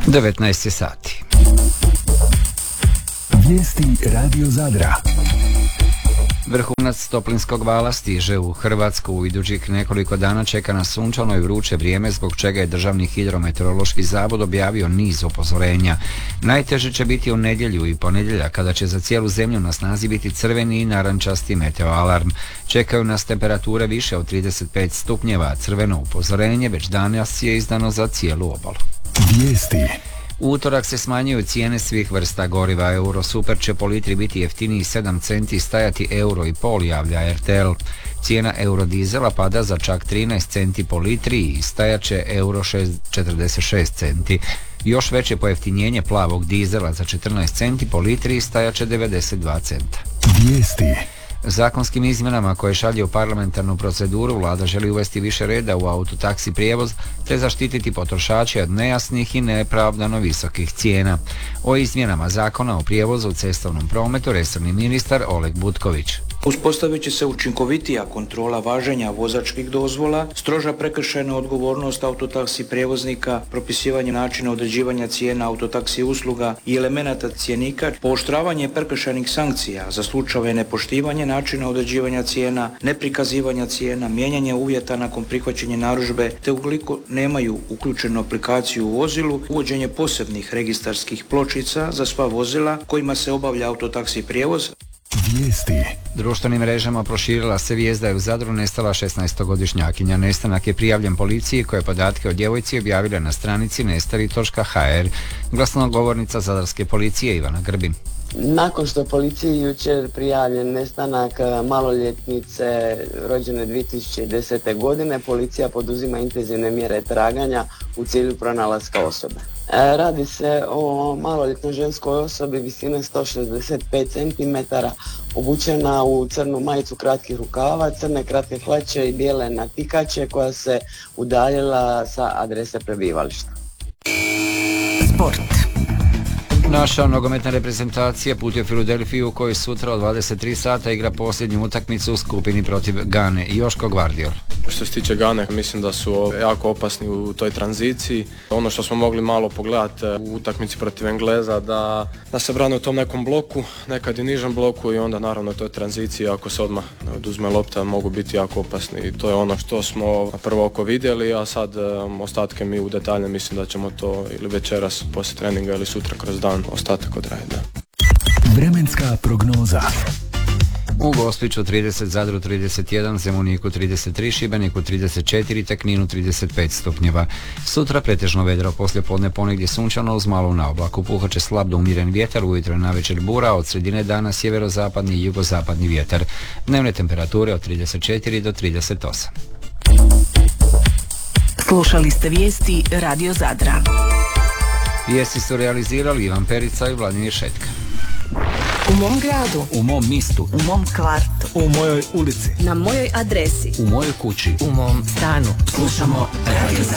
19 sati. Vijesti Radio Zadra. Vrhunac toplinskog vala stiže u Hrvatsku. U idućih nekoliko dana čeka nas sunčano i vruće vrijeme, zbog čega je Državni hidrometeorološki zavod objavio niz upozorenja. Najteže će biti u nedjelju i ponedjeljak, kada će za cijelu zemlju na snazi biti crveni i narančasti meteoalarm. Čekaju nas temperature više od 35 stupnjeva. Crveno upozorenje već danas je izdano za cijelu obalu. Vijesti. U utorak se smanjuju cijene svih vrsta goriva. Eurosuper će po litri biti jeftiniji 7 centi, stajati €1,5, javlja RTL. Cijena eurodizela pada za čak 13 centi po litri i stajat će €6,46 centi. Još veće pojeftinjenje plavog dizela za 14 centi po litri i stajat će 92 centa. Vijesti. Zakonskim izmjenama koje šalje u parlamentarnu proceduru Vlada želi uvesti više reda u autotaksi prijevoz te zaštititi potrošače od nejasnih i neopravdano visokih cijena. O izmjenama Zakona o prijevozu u cestovnom prometu resorni ministar Oleg Butković. Uspostavit će se učinkovitija kontrola važenja vozačkih dozvola, stroža prekršajna odgovornost autotaksi prijevoznika, propisivanje načina određivanja cijena autotaksi usluga i elemenata cjenika, pooštravanje prekršajnih sankcija za slučajeve nepoštivanja načina određivanja cijena, neprikazivanja cijena, mijenjanje uvjeta nakon prihvaćanja narudžbe, te ukoliko nemaju uključenu aplikaciju u vozilu, uvođenje posebnih registarskih pločica za sva vozila kojima se obavlja autotaksi prijevoz. Vijesti. Društvenim mrežama proširila se vijest da je u Zadru nestala 16-godišnjakinja. Nestanak je prijavljen policiji koja je podatke o djevojci objavila na stranici nestali.hr. Glasnogovornica Zadarske policije Ivana Grbin. Nakon što policiji jučer prijavljen nestanak maloljetnice rođene 2010. godine, policija poduzima intenzivne mjere traganja u cilju pronalaska osobe. Radi se o maloljetnoj ženskoj osobi visine 165 cm, obučena u crnu majicu kratkih rukava, crne kratke hlače i bijele natikače, koja se udaljila sa adrese prebivališta. Sport. Naša nogometna reprezentacija putuje u Filadelfiju, u kojoj sutra od 23 sata igra posljednju utakmicu u skupini protiv Gane. Joško Gvardiol. Što se tiče Gane, mislim da su jako opasni u toj tranziciji. Ono što smo mogli malo pogledati u utakmici protiv Engleza, da se brane u tom nekom bloku, nekad i nižem bloku, i onda naravno u toj tranziciji, ako se odmah oduzme lopta, mogu biti jako opasni. I to je ono što smo na prvo oko vidjeli, a sad ostatke mi u detalje mislim da ćemo to ili večeras poslije treninga ili sutra kroz dan ostatak odraditi. Vremenska prognoza. U Gospiću 30, Zadru 31, Zemuniku 33, Šibeniku 34 te Kninu 35 stupnjeva. Sutra pretežno vedro, poslijepodne ponegdje sunčano uz malo na oblaku. Puhat će slab do umjeren vjetar, ujutro i navečer bura, od sredine dana sjeverozapadni i jugozapadni vjetar. Dnevne temperature od 34 do 38. Slušali ste vijesti Radio Zadra. Vijesti su realizirali Ivan Perica i Vladimir Šetka. U mom gradu, u mom mistu, u mom kvartu, u mojoj ulici, na mojoj adresi, u mojoj kući, u mom stanu. Slušamo Radio Zadra.